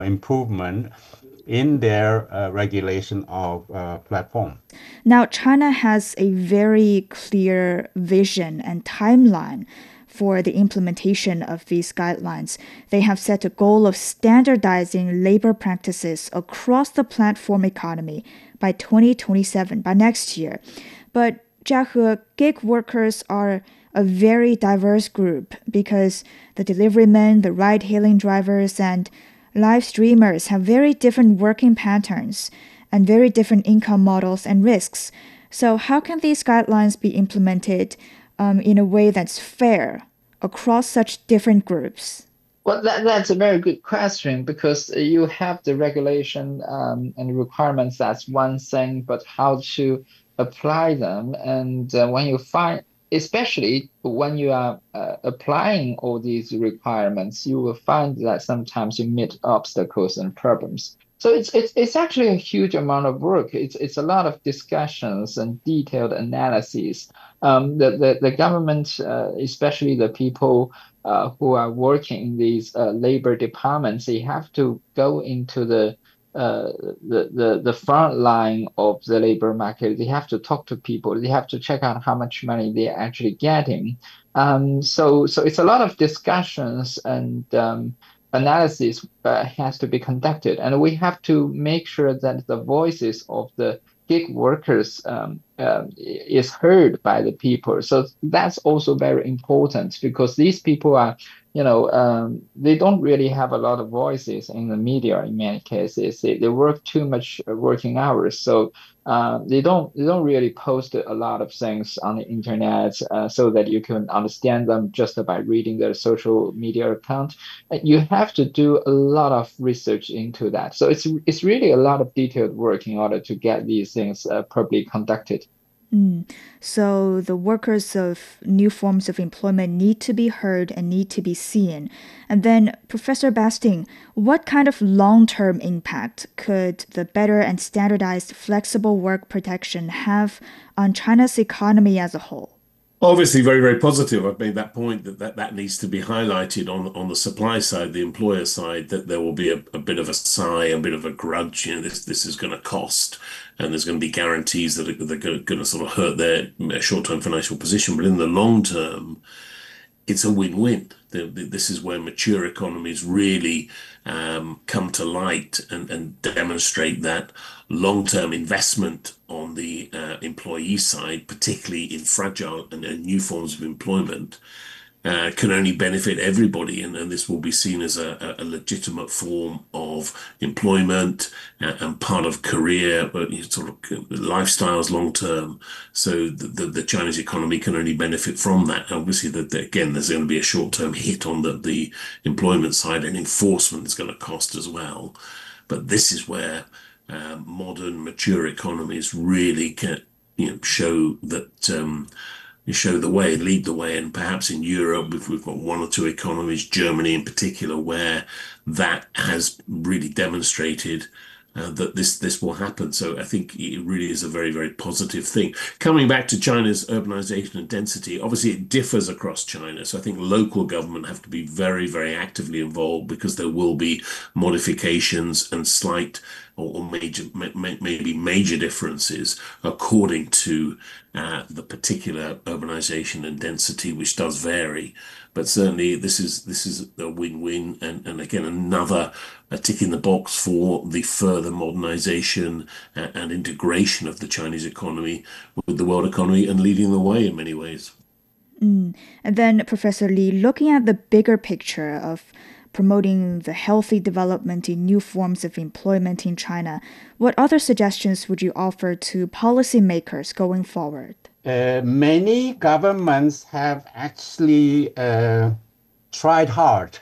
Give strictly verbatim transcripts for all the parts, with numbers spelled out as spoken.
improvement in their uh, regulation of uh, platform. Now, China has a very clear vision and timeline for the implementation of these guidelines. They have set a goal of standardizing labor practices across the platform economy by twenty twenty-seven, by next year. But Jiahe, gig workers are a very diverse group because the deliverymen, the ride-hailing drivers, and live streamers have very different working patterns and very different income models and risks. So how can these guidelines be implemented um, in a way that's fair across such different groups? Well, that, that's a very good question because you have the regulation um, and requirements, that's one thing, but how to apply them. And uh, when you find, especially when you are uh, applying all these requirements, you will find that sometimes you meet obstacles and problems. So it's it's it's actually a huge amount of work. It's it's a lot of discussions and detailed analyses. Um, the, the the government, uh, especially the people uh, who are working in these uh, labor departments, they have to go into the uh, the, the the front line of the labor market. They have to talk to people. They have to check out how much money they're actually getting. Um, so so it's a lot of discussions and um, analysis uh, has to be conducted, and we have to make sure that the voices of the gig workers um, uh, is heard by the people. So that's also very important because these people are, you know, um, they don't really have a lot of voices in the media in many cases. They, they work too much working hours. So uh, they don't they don't really post a lot of things on the internet uh, so that you can understand them just by reading their social media account. You have to do a lot of research into that. So it's it's really a lot of detailed work in order to get these things uh, properly conducted. Mm. So the workers of new forms of employment need to be heard and need to be seen. And then, Professor Basting, what kind of long-term impact could the better and standardized flexible work protection have on China's economy as a whole? Obviously, very, very positive. I've made that point that that, that needs to be highlighted on on the supply side, the employer side, that there will be a, a bit of a sigh, a bit of a grudge. You know, this this is going to cost, and there's going to be guarantees that are, that are going to sort of hurt their short-term financial position. But in the long term, it's a win-win. This is where mature economies really um, come to light and, and demonstrate that long-term investment on the uh, employee side, particularly in fragile and, and new forms of employment, uh, can only benefit everybody, and, and this will be seen as a, a legitimate form of employment uh, and part of career, uh, sort of lifestyles long term. So the, the, the Chinese economy can only benefit from that. Obviously, that again, there's going to be a short term hit on the, the employment side, and enforcement is going to cost as well. But this is where uh, modern, mature economies really can, you know, show that. Um, you show the way, lead the way. And perhaps in Europe, if we've got one or two economies, Germany in particular, where that has really demonstrated uh, that this this will happen. So I think it really is a very, very positive thing. Coming back to China's urbanization and density, obviously it differs across China. So I think local government have to be very, very actively involved because there will be modifications and slight or major, maybe major differences according to uh, the particular urbanization and density, which does vary. But certainly, this is this is a win-win, and, and again another a tick in the box for the further modernization and, and integration of the Chinese economy with the world economy, and leading the way in many ways. Mm. And then, Professor Li, looking at the bigger picture of promoting the healthy development in new forms of employment in China, what other suggestions would you offer to policymakers going forward? Uh, many governments have actually uh, tried hard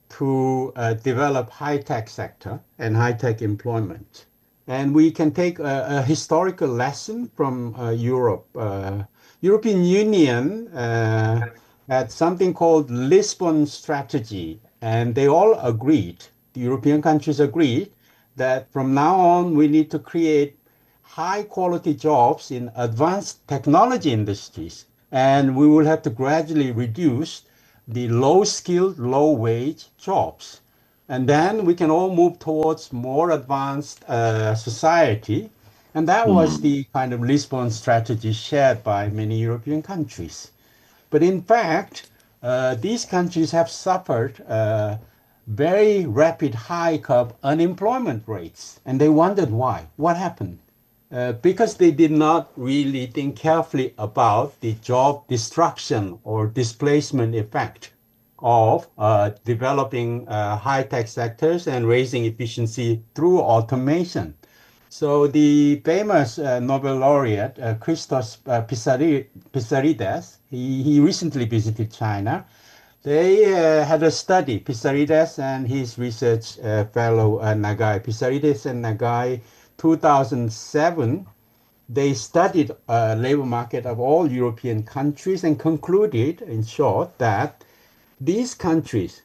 to uh, develop high-tech sector and high-tech employment. And we can take a, a historical lesson from uh, Europe. Uh, European Union uh, had something called Lisbon Strategy, and they all agreed, the European countries agreed, that from now on we need to create high quality jobs in advanced technology industries. And we will have to gradually reduce the low skilled, low wage jobs. And then we can all move towards more advanced uh, society. And that was Mm. the kind of Lisbon strategy shared by many European countries. But in fact, uh, these countries have suffered uh, very rapid hike of unemployment rates. And they wondered why. What happened? Uh, because they did not really think carefully about the job destruction or displacement effect of uh, developing uh, high-tech sectors and raising efficiency through automation. So the famous uh, Nobel laureate uh, Christos uh, Pissari- Pissarides, he, he recently visited China. They uh, had a study, Pissarides and his research uh, fellow uh, Nagai. Pissarides and Nagai, two thousand seven, they studied uh, labor market of all European countries and concluded, in short, that these countries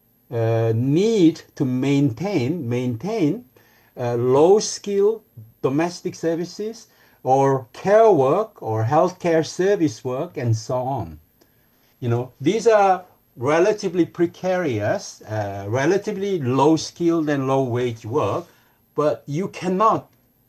uh, need to maintain maintain uh, low skill domestic services or care work or healthcare service work and so on. You know, these are relatively precarious, uh, relatively low skilled and low wage work, but you cannot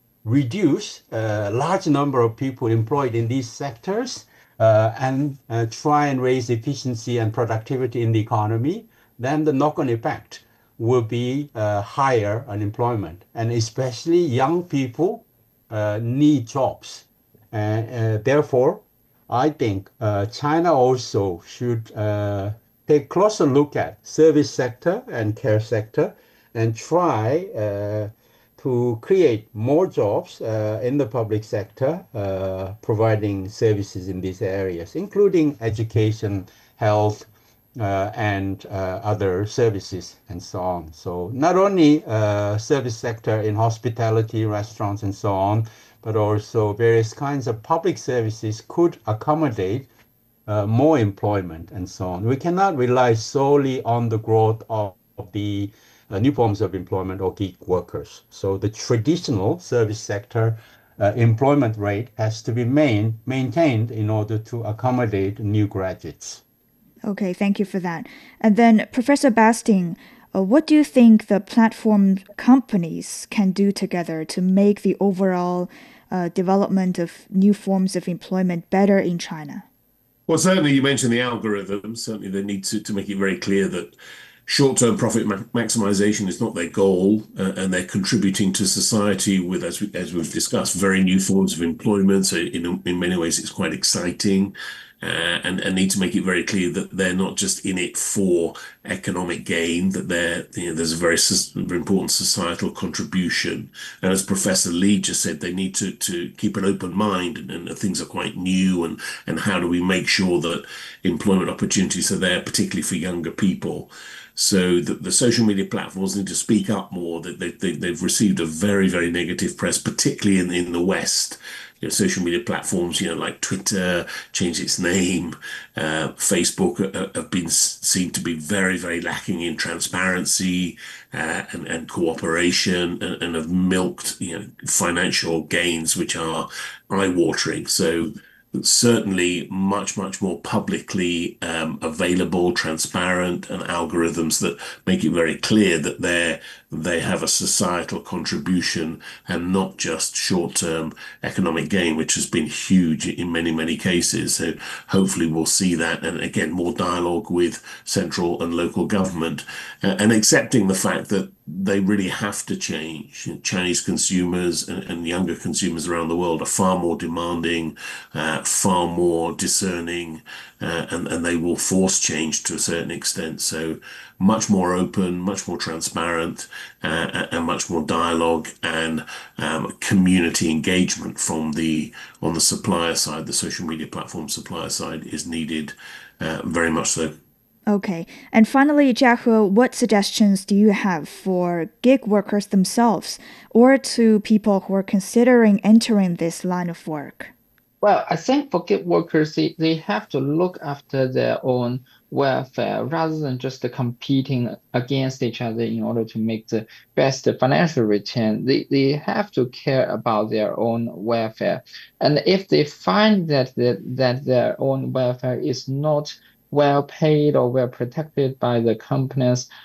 reduce a large number of people employed in these sectors uh, and uh, try and raise efficiency and productivity in the economy, then the knock-on effect will be uh, higher unemployment. And especially young people uh, need jobs. And uh, therefore, I think uh, China also should uh, take closer look at service sector and care sector and try uh, to create more jobs uh, in the public sector, uh, providing services in these areas, including education, health, uh, and uh, other services, and so on. So not only uh, service sector in hospitality, restaurants, and so on, but also various kinds of public services could accommodate uh, more employment and so on. We cannot rely solely on the growth of, of the uh, new forms of employment or gig workers. So the traditional service sector uh, employment rate has to be main, maintained in order to accommodate new graduates. Okay, thank you for that. And then, Professor Basting, uh, what do you think the platform companies can do together to make the overall uh, development of new forms of employment better in China? Well, certainly you mentioned the algorithms. Certainly they need to, to make it very clear that short-term profit ma maximization is not their goal, uh, and they're contributing to society with, as, we, as we've discussed, very new forms of employment. So in, in many ways, it's quite exciting. Uh, and, and need to make it very clear that they're not just in it for economic gain, that they're, you know, there's a very, very important societal contribution. And as Professor Lee just said, they need to, to keep an open mind, and, and things are quite new. And, and how do we make sure that employment opportunities are there, particularly for younger people? So the, the social media platforms need to speak up more. That they, they, they've received a very, very negative press, particularly in, in the West. You know, social media platforms, you know, like Twitter changed its name, uh, Facebook uh, have been seen to be very, very lacking in transparency uh, and, and cooperation, and, and have milked, you know, financial gains which are eye-watering. So certainly much, much more publicly um, available, transparent, and algorithms that make it very clear that they're, they have a societal contribution and not just short-term economic gain, which has been huge in many, many cases. So hopefully we'll see that. And again, more dialogue with central and local government, uh, and accepting the fact that they really have to change. Chinese consumers and, and younger consumers around the world are far more demanding, uh, far more discerning, uh, and, and they will force change to a certain extent. So much more open, much more transparent, uh, and much more dialogue and um, community engagement from the, on the supplier side, the social media platform supplier side is needed, uh, very much so. Okay. And finally, Jiahe, what suggestions do you have for gig workers themselves or to people who are considering entering this line of work? Well, I think for gig workers, they, they have to look after their own welfare rather than just competing against each other in order to make the best financial return. They, they have to care about their own welfare. And if they find that, that, that their own welfare is not well paid or well protected by the companies,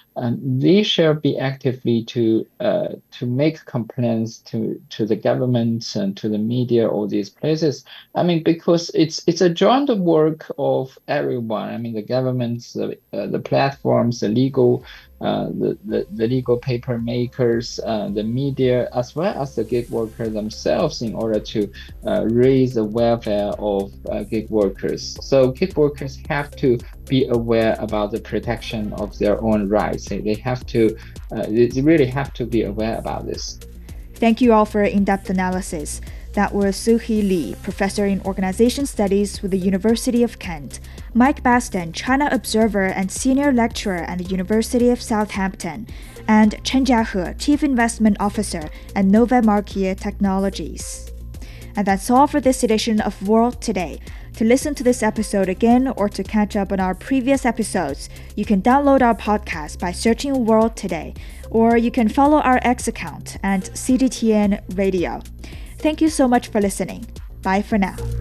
um, they shall be actively to uh, to make complaints to to the government and to the media, all these places. I mean, because it's it's a joint work of everyone. I mean, the governments, the uh, the platforms, the legal, uh, the, the the legal paper makers, uh, the media, as well as the gig workers themselves, in order to uh, raise the welfare of uh, gig workers. So gig workers have to be aware about the protection of their own rights. They, they have to, uh, they really have to be aware about this. Thank you all for your in-depth analysis. That was Suhee Lee, professor in organization studies with the University of Kent, Mike Baston, China observer and senior lecturer at the University of Southampton, and Chen Jiahe, chief investment officer at Nova Markia Technologies. And that's all for this edition of World Today. To listen to this episode again or to catch up on our previous episodes, you can download our podcast by searching World Today, or you can follow our X account at C G T N Radio. Thank you so much for listening. Bye for now.